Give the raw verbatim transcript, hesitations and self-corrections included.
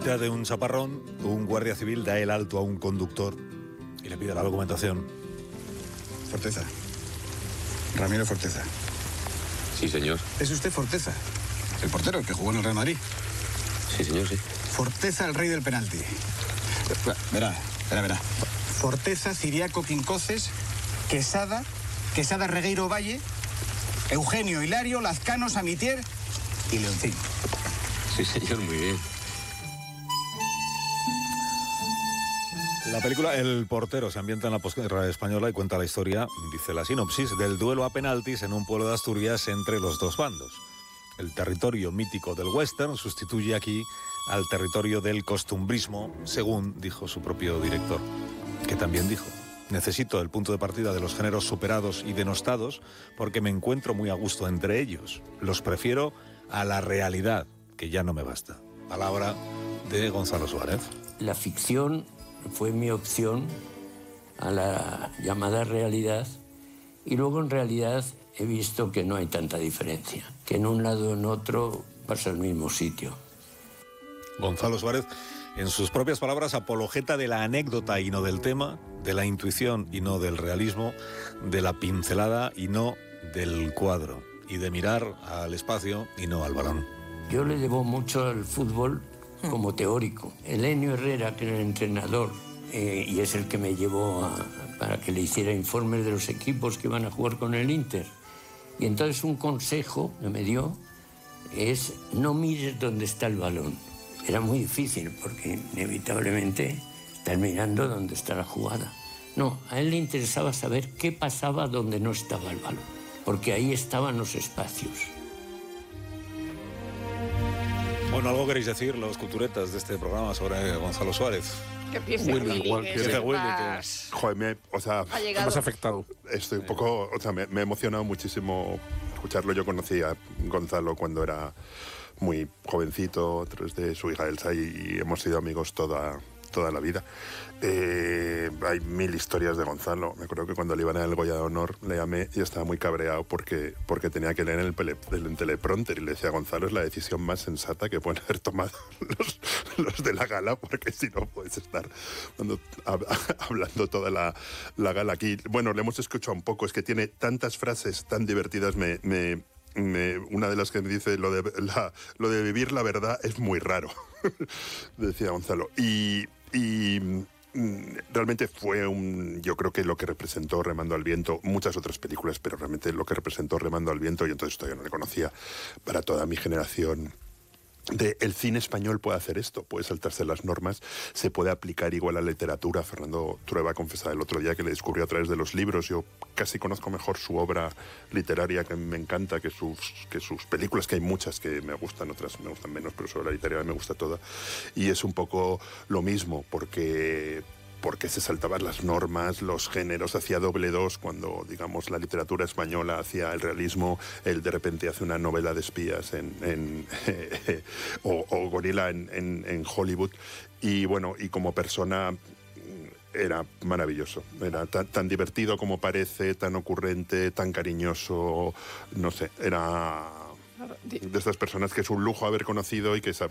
mitad de un chaparrón, un guardia civil da el alto a un conductor y le pide la documentación. Forteza. Ramiro Forteza. Sí, señor. ¿Es usted Forteza? El portero, el que jugó en el Real Madrid. Sí, señor, sí. Forteza, el rey del penalti. Verá, verá, verá. Forteza, Ciriaco, Quincoces, Quesada, Quesada, Regueiro, Valle, Eugenio, Hilario, Lazcano, Samitier y Leoncín. Sí, señor, muy bien. La película El portero se ambienta en la posguerra española y cuenta la historia, dice la sinopsis, del duelo a penaltis en un pueblo de Asturias entre los dos bandos. El territorio mítico del western sustituye aquí al territorio del costumbrismo, según dijo su propio director, que también dijo: necesito el punto de partida de los géneros superados y denostados porque me encuentro muy a gusto entre ellos. Los prefiero a la realidad, que ya no me basta. Palabra de Gonzalo Suárez. La ficción fue mi opción a la llamada realidad, y luego en realidad he visto que no hay tanta diferencia, que en un lado o en otro pasa al mismo sitio. Gonzalo Suárez, en sus propias palabras, apologeta de la anécdota y no del tema, de la intuición y no del realismo, de la pincelada y no del cuadro, y de mirar al espacio y no al balón. Yo le debo mucho al fútbol como teórico. Elenio Herrera, que era el entrenador, eh, y es el que me llevó a, para que le hiciera informes de los equipos que iban a jugar con el Inter. Y entonces un consejo que me dio es: no mires dónde está el balón. Era muy difícil porque inevitablemente estás mirando dónde está la jugada. No, a él le interesaba saber qué pasaba donde no estaba el balón, porque ahí estaban los espacios. Bueno, ¿algo queréis decir, los culturetas de este programa, sobre Gonzalo Suárez? Que piense Willy, Willy, igual que que- es Dice Willy más- Joder, me, o sea, ha llegado. más afectado. Estoy un poco, o sea, me, me ha emocionado muchísimo escucharlo. Yo conocí a Gonzalo cuando era muy jovencito, a través de su hija Elsa, y, y hemos sido amigos toda, toda la vida. Eh, hay mil historias de Gonzalo. Me acuerdo que cuando le iban a el Goya de Honor le llamé y estaba muy cabreado porque, porque tenía que leer en el, pele, el teleprompter, y le decía: Gonzalo, es la decisión más sensata que pueden haber tomado los, los de la gala, porque si no puedes estar cuando, hab, hablando toda la, la gala aquí. Bueno, le hemos escuchado un poco, es que tiene tantas frases tan divertidas. Me... me Me, una de las que me dice: lo de, la, lo de vivir la verdad es muy raro, decía Gonzalo. Y, y mm, realmente fue un, yo creo que lo que representó Remando al Viento, muchas otras películas, pero realmente lo que representó Remando al Viento, y entonces todavía no le conocía, para toda mi generación, de el cine español puede hacer esto, puede saltarse las normas, se puede aplicar igual a la literatura. Fernando Trueba confesaba el otro día que le descubrió a través de los libros. Yo casi conozco mejor su obra literaria, que me encanta, que sus, que sus películas, que hay muchas que me gustan, otras me gustan menos, pero su obra literaria me gusta toda. Y es un poco lo mismo, porque... porque se saltaban las normas, los géneros, hacía doble dos cuando, digamos, la literatura española hacía el realismo, él de repente hace una novela de espías en, en eh, o, o Gorila en, en, en Hollywood, y bueno, y como persona era maravilloso, era tan, tan divertido como parece, tan ocurrente, tan cariñoso, no sé, era de estas personas que es un lujo haber conocido y que sabe